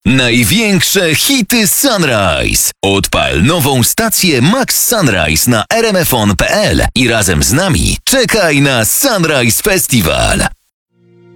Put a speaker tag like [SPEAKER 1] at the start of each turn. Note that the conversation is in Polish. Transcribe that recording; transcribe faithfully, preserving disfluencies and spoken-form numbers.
[SPEAKER 1] Największe hity Sunrise. Odpal nową stację Max Sunrise na r m f on kropka p l i razem z nami czekaj na Sunrise Festival.